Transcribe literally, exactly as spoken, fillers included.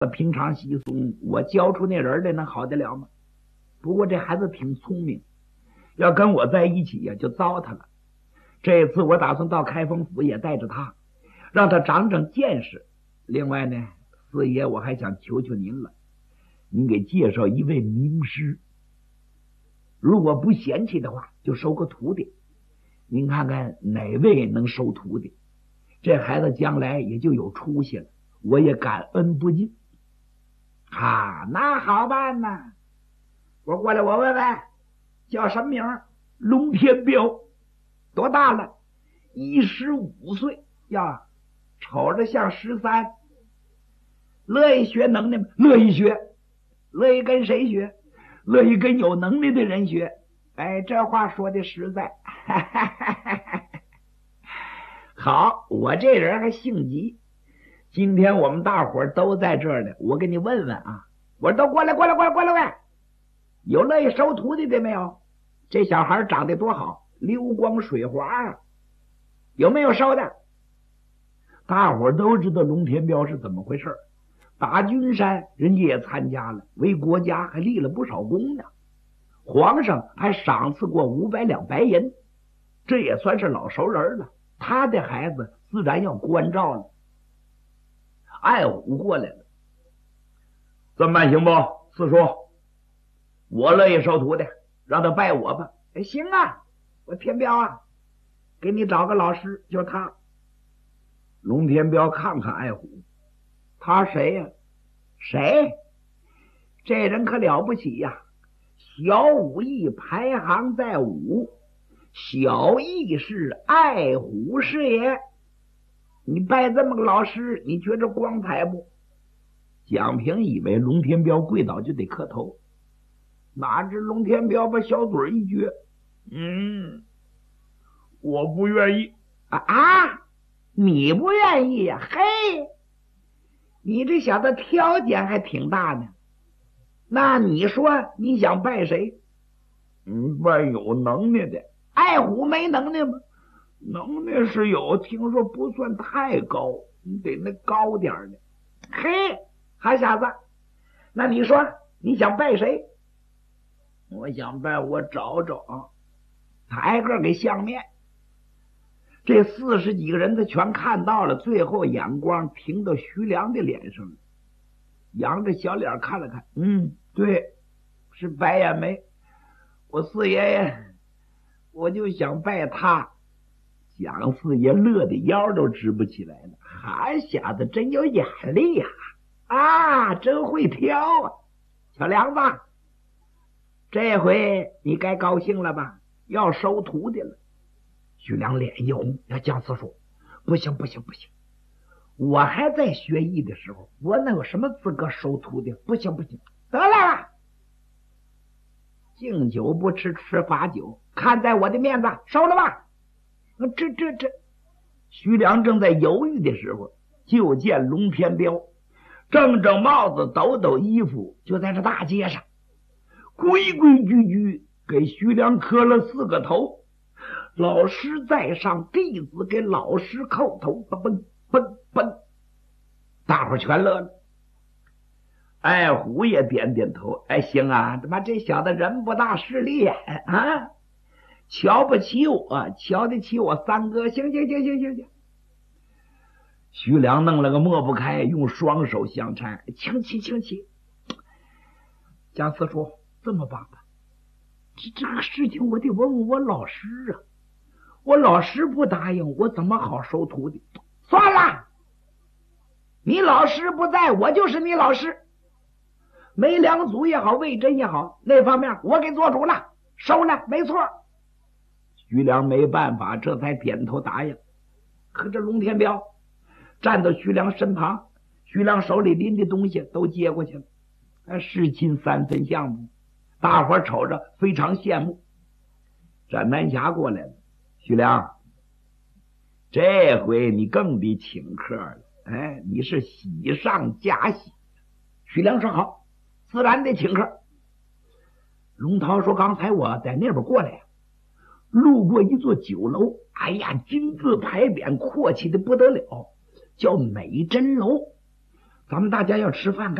平常稀松，我教出那人来能好得了吗？不过这孩子挺聪明，要跟我在一起呀，就糟蹋了。这次我打算到开封府也带着他，让他长长见识。另外呢，四爷我还想求求您了，您给介绍一位名师，如果不嫌弃的话，就收个徒弟。您看看哪位能收徒弟，这孩子将来也就有出息了，我也感恩不尽。啊，那好办呐！我过来，我问问，叫什么名？龙天彪，多大了？一十五岁呀，瞅着像十三。乐意学能耐吗？乐意学。乐意跟谁学？乐意跟有能力的人学。哎，这话说的实在。好，我这人还性急。今天我们大伙都在这儿呢，我给你问问啊，我说都过来过来过来过来过来，有乐意收徒弟的没有？这小孩长得多好，流光水滑啊，有没有收的？大伙都知道龙天彪是怎么回事，打军山人家也参加了，为国家还立了不少功呢，皇上还赏赐过五百两白银，这也算是老熟人了，他的孩子自然要关照了。爱虎过来了，这么办行不？四叔，我乐意收徒弟，让他拜我吧。哎，行啊，我天彪啊，给你找个老师，就是他。龙天彪看看爱虎，他谁呀、啊？谁？这人可了不起呀、啊！小武艺排行在五，小义士爱虎师爷。你拜这么个老师，你觉着光彩不？蒋平以为龙天彪跪倒就得磕头，哪知龙天彪把小嘴一撅，嗯，我不愿意啊啊！你不愿意呀、啊？嘿，你这小子条件还挺大呢。那你说你想拜谁？嗯，拜有能耐的。爱虎没能耐吗？能耐是有，听说不算太高，你得那高点的。嘿，韩小子，那你说你想拜谁？我想拜我找找啊，他挨个给相面。这四十几个人他全看到了，最后眼光停到徐良的脸上了，扬着小脸看了看，嗯，对，是白眼眉。我四爷爷，我就想拜他。蒋四爷乐得腰都直不起来了，韩小子真有眼力呀、啊！啊，真会挑啊！小梁子，这回你该高兴了吧？要收徒弟了。徐良脸一红，要蒋四叔，不行不行不行，我还在学艺的时候，我能有什么资格收徒弟？不行不行，得了吧，敬酒不吃吃罚酒，看在我的面子，收了吧。这这这，徐良正在犹豫的时候，就见龙天彪正正帽子抖抖衣服，就在这大街上规规矩矩给徐良磕了四个头。老师在上，弟子给老师叩头，嘣嘣嘣，大伙全乐了。爱虎也点点头，哎，行啊，他妈这小子人不大势利眼啊，瞧不起我，瞧得起我三哥，行行行行行行。徐良弄了个抹不开，用双手相搀，请起请起。蒋四叔，这么办吧，这这个事情我得问问我老师啊，我老师不答应，我怎么好收徒弟？算了，你老师不在，我就是你老师。梅良祖也好，魏征也好，那方面我给做主了，收了，没错。徐良没办法，这才点头答应。可这龙天彪站到徐良身旁，徐良手里拎的东西都接过去了，世亲三分相目，大伙瞅着非常羡慕。斩南侠过来了，徐良，这回你更得请客了，哎，你是喜上加喜。徐良说好，自然得请客。龙涛说刚才我在那边过来呀，路过一座酒楼，哎呀，金字牌匾阔气的不得了，叫美珍楼。 咱们大家要吃饭干。